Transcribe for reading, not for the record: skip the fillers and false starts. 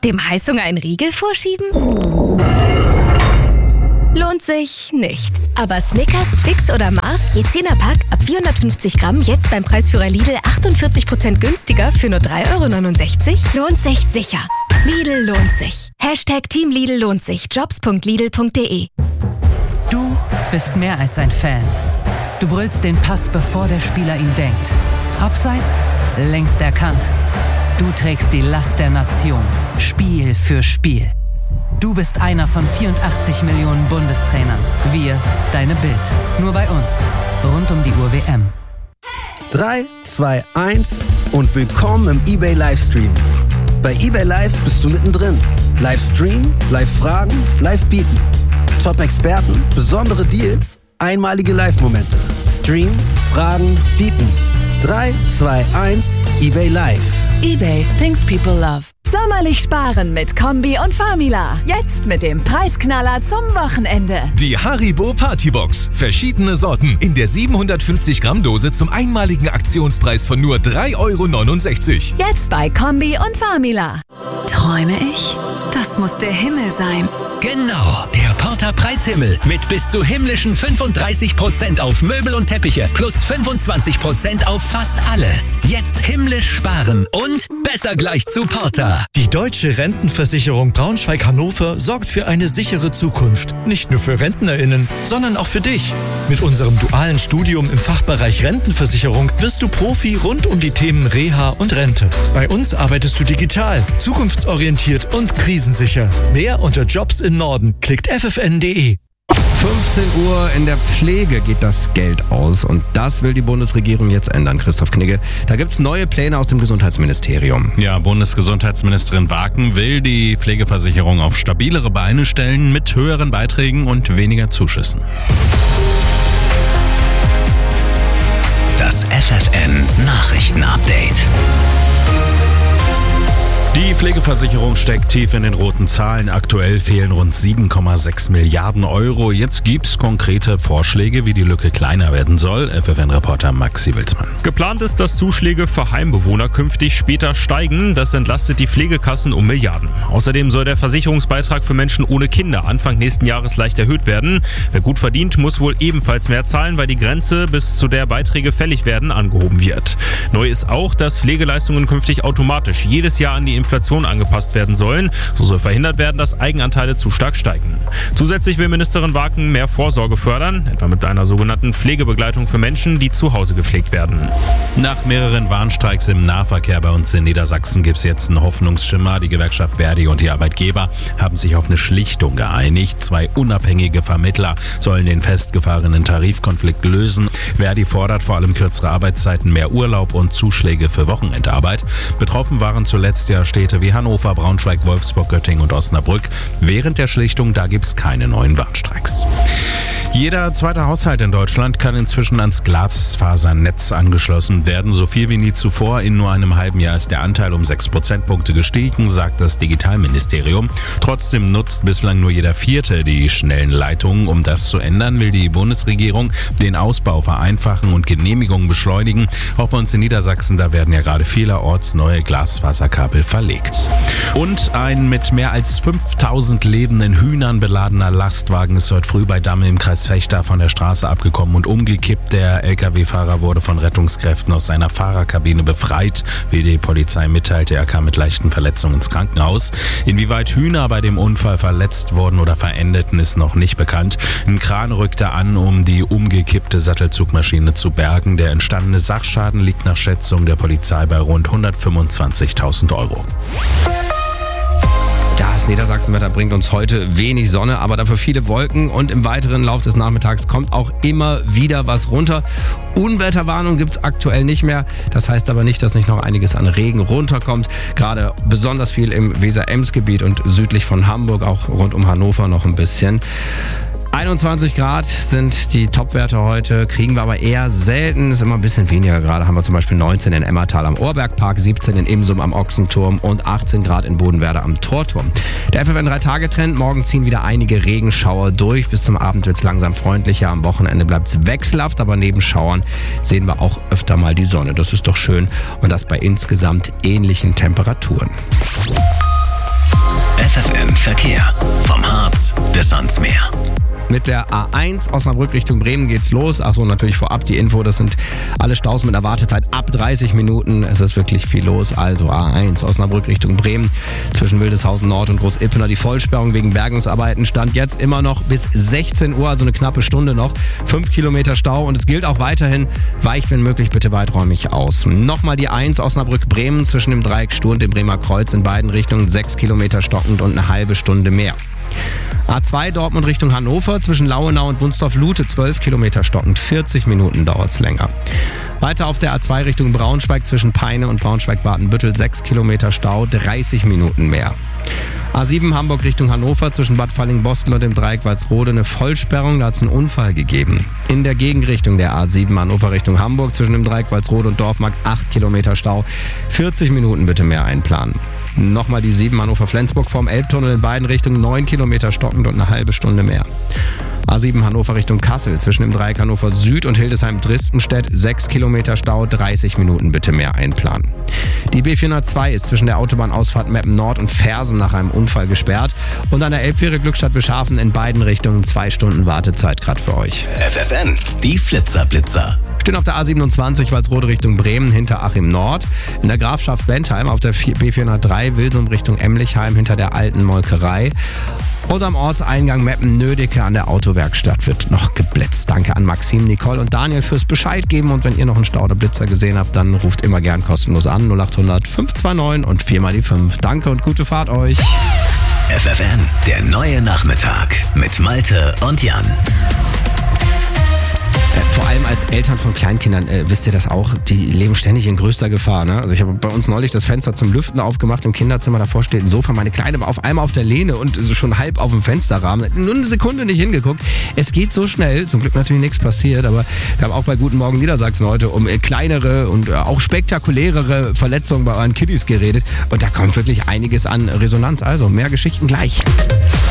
Dem Heißhunger einen Riegel vorschieben? Lohnt sich nicht. Aber Snickers, Twix oder Mars je 10er Pack ab 450 Gramm jetzt beim Preisführer Lidl 48% günstiger für nur 3,69 € lohnt sich sicher. Lidl lohnt sich. #Team Lidl lohnt sich. Jobs.lidl.de. Du bist mehr als ein Fan. Du brüllst den Pass, bevor der Spieler ihn denkt. Abseits, längst erkannt. Du trägst die Last der Nation. Spiel für Spiel. Du bist einer von 84 Millionen Bundestrainern. Wir, deine Bild. Nur bei uns. Rund um die Uhr WM. 3, 2, 1 und willkommen im eBay Livestream. Bei eBay Live bist du mittendrin. Livestream, Live-Fragen, Live-Bieten. Top-Experten, besondere Deals, einmalige Live-Momente. Stream, Fragen, Bieten. 3, 2, 1, eBay Live. eBay, things people love. Sommerlich sparen mit Kombi und Famila. Jetzt mit dem Preisknaller zum Wochenende. Die Haribo Partybox. Verschiedene Sorten in der 750 Gramm Dose zum einmaligen Aktionspreis von nur 3,69 €. Jetzt bei Kombi und Famila. Träume ich? Das muss der Himmel sein. Genau, der Porter Preishimmel mit bis zu himmlischen 35% auf Möbel und Teppiche plus 25% auf fast alles. Jetzt himmlisch sparen und besser gleich zu Porter. Die Deutsche Rentenversicherung Braunschweig-Hannover sorgt für eine sichere Zukunft. Nicht nur für RentnerInnen, sondern auch für dich. Mit unserem dualen Studium im Fachbereich Rentenversicherung wirst du Profi rund um die Themen Reha und Rente. Bei uns arbeitest du digital, zukunftsorientiert und krisensicher. Mehr unter Jobs im Norden. Klickt ffn.de. 15 Uhr in der Pflege geht das Geld aus und das will die Bundesregierung jetzt ändern, Christoph Knigge. Da gibt es neue Pläne aus dem Gesundheitsministerium. Ja, Bundesgesundheitsministerin Waken will die Pflegeversicherung auf stabilere Beine stellen mit höheren Beiträgen und weniger Zuschüssen. Das FFN-Nachrichten-Update. Die Pflegeversicherung steckt tief in den roten Zahlen. Aktuell fehlen rund 7,6 Milliarden €. Jetzt gibt's konkrete Vorschläge, wie die Lücke kleiner werden soll. FFN-Reporter Maxi Wilsmann. Geplant ist, dass Zuschläge für Heimbewohner künftig später steigen. Das entlastet die Pflegekassen um Milliarden. Außerdem soll der Versicherungsbeitrag für Menschen ohne Kinder Anfang nächsten Jahres leicht erhöht werden. Wer gut verdient, muss wohl ebenfalls mehr zahlen, weil die Grenze, bis zu der Beiträge fällig werden, angehoben wird. Neu ist auch, dass Pflegeleistungen künftig automatisch jedes Jahr an die Inflation angepasst werden sollen. So soll verhindert werden, dass Eigenanteile zu stark steigen. Zusätzlich will Ministerin Waken mehr Vorsorge fördern, etwa mit einer sogenannten Pflegebegleitung für Menschen, die zu Hause gepflegt werden. Nach mehreren Warnstreiks im Nahverkehr bei uns in Niedersachsen gibt es jetzt einen Hoffnungsschimmer. Die Gewerkschaft Verdi und die Arbeitgeber haben sich auf eine Schlichtung geeinigt. 2 unabhängige Vermittler sollen den festgefahrenen Tarifkonflikt lösen. Verdi fordert vor allem kürzere Arbeitszeiten, mehr Urlaub und Zuschläge für Wochenendarbeit. Betroffen waren zuletzt ja Städte wie Hannover, Braunschweig, Wolfsburg, Göttingen und Osnabrück. Während der Schlichtung, da gibt es keine neuen Warnstreiks. Jeder zweite Haushalt in Deutschland kann inzwischen ans Glasfasernetz angeschlossen werden. So viel wie nie zuvor. In nur einem halben Jahr ist der Anteil um 6 Prozentpunkte gestiegen, sagt das Digitalministerium. Trotzdem nutzt bislang nur jeder Vierte die schnellen Leitungen. Um das zu ändern, will die Bundesregierung den Ausbau vereinfachen und Genehmigungen beschleunigen. Auch bei uns in Niedersachsen, da werden ja gerade vielerorts neue Glasfaserkabel verlegt. Und ein mit mehr als 5000 lebenden Hühnern beladener Lastwagen ist heute früh bei Damme im Kreis Vechta von der Straße abgekommen und umgekippt. Der Lkw-Fahrer wurde von Rettungskräften aus seiner Fahrerkabine befreit. Wie die Polizei mitteilte, er kam mit leichten Verletzungen ins Krankenhaus. Inwieweit Hühner bei dem Unfall verletzt wurden oder verendeten, ist noch nicht bekannt. Ein Kran rückte an, um die umgekippte Sattelzugmaschine zu bergen. Der entstandene Sachschaden liegt nach Schätzung der Polizei bei rund 125.000 €. Das Niedersachsenwetter bringt uns heute wenig Sonne, aber dafür viele Wolken und im weiteren Lauf des Nachmittags kommt auch immer wieder was runter. Unwetterwarnung gibt es aktuell nicht mehr. Das heißt aber nicht, dass nicht noch einiges an Regen runterkommt. Gerade besonders viel im Weser-Ems-Gebiet und südlich von Hamburg, auch rund um Hannover noch ein bisschen. 21 Grad sind die Topwerte heute, kriegen wir aber eher selten, ist immer ein bisschen weniger. Gerade haben wir zum Beispiel 19 in Emmertal am Ohrbergpark, 17 in Imsum am Ochsenturm und 18 Grad in Bodenwerder am Torturm. Der FFN 3-Tage-Trend, morgen ziehen wieder einige Regenschauer durch. Bis zum Abend wird es langsam freundlicher, am Wochenende bleibt es wechselhaft, aber neben Schauern sehen wir auch öfter mal die Sonne. Das ist doch schön und das bei insgesamt ähnlichen Temperaturen. FFN Verkehr. Vom Harz bis ans Meer. Mit der A1 Osnabrück Richtung Bremen geht's los. Achso, natürlich vorab die Info, das sind alle Staus mit einer Wartezeit ab 30 Minuten. Es ist wirklich viel los. Also A1 Osnabrück Richtung Bremen zwischen Wildeshausen Nord und Groß-Ippener. Die Vollsperrung wegen Bergungsarbeiten stand jetzt immer noch bis 16 Uhr, also eine knappe Stunde noch. 5 Kilometer Stau und es gilt auch weiterhin, weicht wenn möglich bitte weiträumig aus. Nochmal die 1 Osnabrück Bremen zwischen dem Dreieck Stur und dem Bremer Kreuz in beiden Richtungen 6 Kilometer stockend und eine halbe Stunde mehr. A2 Dortmund Richtung Hannover zwischen Lauenau und Wunstorf-Lute 12 Kilometer stockend, 40 Minuten dauert's länger. Weiter auf der A2 Richtung Braunschweig zwischen Peine und Braunschweig-Watenbüttel 6 Kilometer Stau, 30 Minuten mehr. A7 Hamburg Richtung Hannover zwischen Bad Falling-Bostel und dem Dreieck Walsrode eine Vollsperrung, da hat es einen Unfall gegeben. In der Gegenrichtung der A7 Hannover Richtung Hamburg zwischen dem Dreieck Walsrode und Dorfmarkt 8 Kilometer Stau, 40 Minuten bitte mehr einplanen. Nochmal die 7 Hannover-Flensburg vorm Elbtunnel in beiden Richtungen 9 Kilometer stockend und eine halbe Stunde mehr. A7 Hannover Richtung Kassel zwischen dem Dreieck Hannover Süd und Hildesheim-Drispenstedt 6 Kilometer Stau, 30 Minuten bitte mehr einplanen. Die B402 ist zwischen der Autobahnausfahrt Meppen Nord und Fersen nach einem Unfall gesperrt und an der Elbfähre Glückstadt-Wilschafen in beiden Richtungen 2 Stunden Wartezeit gerade für euch. FFN, die Flitzer-Blitzer. Stehen auf der A27 Walsrode Richtung Bremen hinter Achim Nord. In der Grafschaft Bentheim auf der B403 Wilsum Richtung Emlichheim hinter der alten Molkerei. Und am Ortseingang Meppen-Nödecke an der Autowerkstatt wird noch geblitzt. Danke an Maxim, Nicole und Daniel fürs Bescheid geben. Und wenn ihr noch einen Stau oder Blitzer gesehen habt, dann ruft immer gern kostenlos an 0800 529 und 4 mal die 5. Danke und gute Fahrt euch. FFN, der neue Nachmittag mit Malte und Jan. Vor allem als Eltern von Kleinkindern, wisst ihr das auch, die leben ständig in größter Gefahr. Ne? Also ich habe bei uns neulich das Fenster zum Lüften aufgemacht im Kinderzimmer, davor steht ein Sofa, meine Kleine war auf einmal auf der Lehne und schon halb auf dem Fensterrahmen. Nur eine Sekunde nicht hingeguckt. Es geht so schnell, zum Glück natürlich nichts passiert, aber wir haben auch bei Guten Morgen Niedersachsen heute um kleinere und auch spektakulärere Verletzungen bei euren Kiddies geredet und da kommt wirklich einiges an Resonanz. Also mehr Geschichten gleich.